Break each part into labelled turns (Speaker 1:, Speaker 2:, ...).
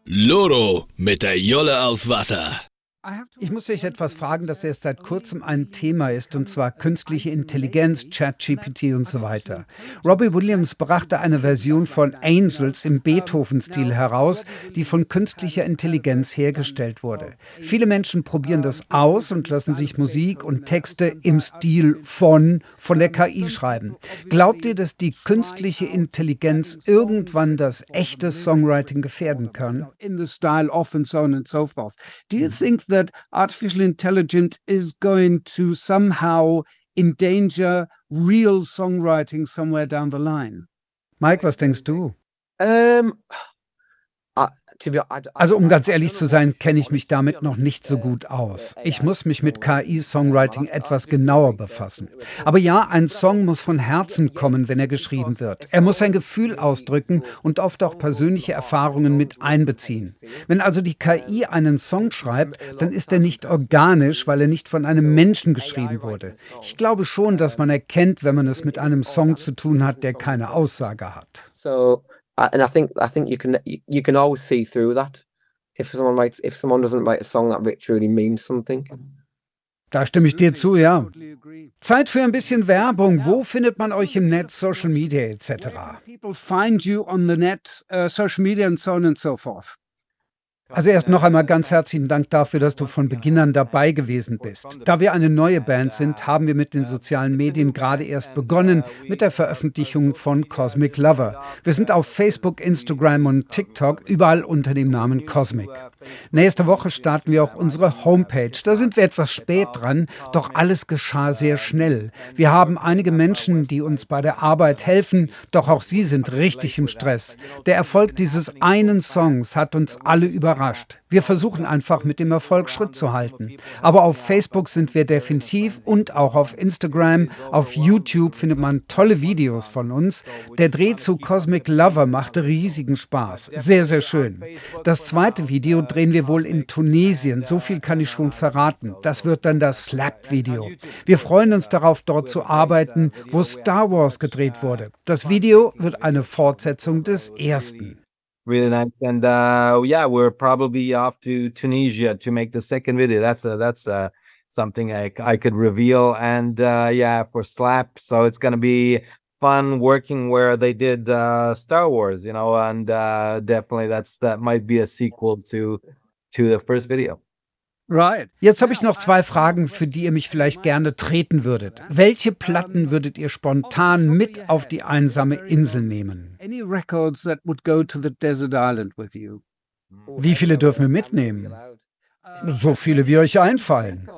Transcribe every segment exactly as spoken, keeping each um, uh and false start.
Speaker 1: Loro mit der Jolle aus Wasser.
Speaker 2: Ich muss dich etwas fragen, das erst seit kurzem ein Thema ist, und zwar künstliche Intelligenz, ChatGPT und so weiter. Robbie Williams brachte eine Version von Angels im Beethoven-Stil heraus, die von künstlicher Intelligenz hergestellt wurde. Viele Menschen probieren das aus und lassen sich Musik und Texte im Stil von, von der K I schreiben. Glaubt ihr, dass die künstliche Intelligenz irgendwann das echte Songwriting gefährden kann?
Speaker 3: In the style of and so on and so forth. Do you think that artificial intelligence is going to somehow endanger real songwriting somewhere down the line?
Speaker 2: Mike, was denkst du?
Speaker 4: Um, I, to be, I,
Speaker 2: Also um ganz ehrlich zu sein, kenne ich mich damit noch nicht so gut aus. Ich muss mich mit K I-Songwriting etwas genauer befassen. Aber ja, ein Song muss von Herzen kommen, wenn er geschrieben wird. Er muss ein Gefühl ausdrücken und oft auch persönliche Erfahrungen mit einbeziehen. Wenn also die K I einen Song schreibt, dann ist er nicht organisch, weil er nicht von einem Menschen geschrieben wurde. Ich glaube schon, dass man erkennt, wenn man es mit einem Song zu tun hat, der keine Aussage hat.
Speaker 4: So, uh, and I think I think you can you, you can always see through that if someone writes if someone doesn't write a song that really truly means something.
Speaker 2: Da stimme ich dir zu, ja. Zeit für ein bisschen Werbung. Wo findet man euch im Netz, Social Media et cetera?
Speaker 3: People find you on the net, uh, social media and so on and so forth.
Speaker 2: Also erst noch einmal ganz herzlichen Dank dafür, dass du von Beginn an dabei gewesen bist. Da wir eine neue Band sind, haben wir mit den sozialen Medien gerade erst begonnen mit der Veröffentlichung von Cosmic Lover. Wir sind auf Facebook, Instagram und TikTok überall unter dem Namen Cosmic. Nächste Woche starten wir auch unsere Homepage. Da sind wir etwas spät dran, doch alles geschah sehr schnell. Wir haben einige Menschen, die uns bei der Arbeit helfen, doch auch sie sind richtig im Stress. Der Erfolg dieses einen Songs hat uns alle überrascht. Wir versuchen einfach mit dem Erfolg Schritt zu halten. Aber auf Facebook sind wir definitiv und auch auf Instagram. Auf YouTube findet man tolle Videos von uns. Der Dreh zu Cosmic Lover machte riesigen Spaß. Sehr, sehr schön. Das zweite Video drehen wir wohl in Tunesien. So viel kann ich schon verraten. Das wird dann das Slap-Video. Wir freuen uns darauf, dort zu arbeiten, wo Star Wars gedreht wurde. Das Video wird eine Fortsetzung des ersten.
Speaker 5: Really nice, and uh, yeah, we're probably off to Tunisia to make the second video. That's a that's a, something I I could reveal, and uh, yeah, for Slap, so it's gonna be fun working where they did uh, Star Wars, you know, and uh, definitely that's that might be a sequel to to the first video.
Speaker 3: Right.
Speaker 2: Jetzt habe ich noch zwei Fragen, für die ihr mich vielleicht gerne treten würdet. Welche Platten würdet ihr spontan mit auf die einsame Insel nehmen?
Speaker 3: Any records that would go to the desert island with you?
Speaker 2: Wie viele dürfen wir mitnehmen? So viele, wie euch einfallen.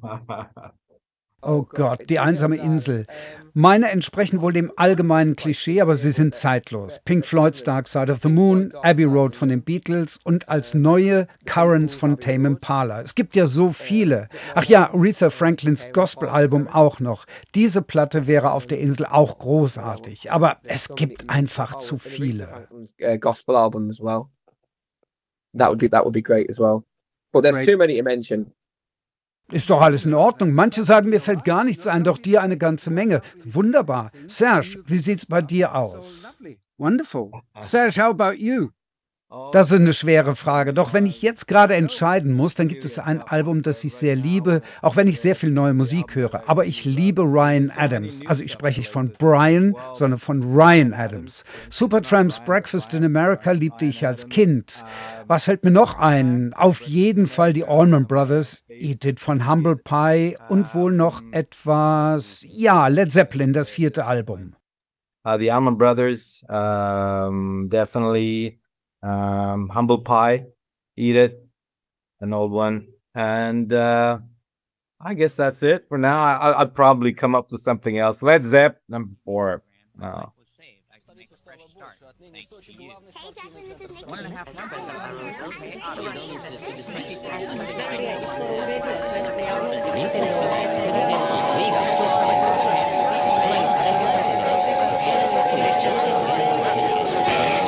Speaker 2: Oh Gott, die einsame Insel. Meine entsprechen wohl dem allgemeinen Klischee, aber sie sind zeitlos. Pink Floyds Dark Side of the Moon, Abbey Road von den Beatles und als neue Currents von Tame Impala. Es gibt ja so viele. Ach ja, Aretha Franklins Gospel-Album auch noch. Diese Platte wäre auf der Insel auch großartig, aber es gibt einfach zu viele.
Speaker 4: Uh, gospel album as well. That would be that would be great as well. But there's too many to mention.
Speaker 2: Ist doch alles in Ordnung. Manche sagen, mir fällt gar nichts ein, doch dir eine ganze Menge. Wunderbar. Serge, wie sieht's bei dir aus?
Speaker 3: Wonderful. Serge, how about you?
Speaker 2: Das ist eine schwere Frage. Doch wenn ich jetzt gerade entscheiden muss, dann gibt es ein Album, das ich sehr liebe, auch wenn ich sehr viel neue Musik höre. Aber ich liebe Ryan Adams. Also ich spreche nicht von Brian, sondern von Ryan Adams. Supertramp's Breakfast in America liebte ich als Kind. Was fällt mir noch ein? Auf jeden Fall die Allman Brothers, Eat It von Humble Pie und wohl noch etwas, ja, Led Zeppelin, das vierte Album.
Speaker 5: Uh, the Allman Brothers, um, definitely. Um, Humble Pie, Eat It, an old one, and uh, I guess that's it for now. I, I'd probably come up with something else. Led Zepp, number four. No.
Speaker 6: Hey, Jacqueline, this is Nikki.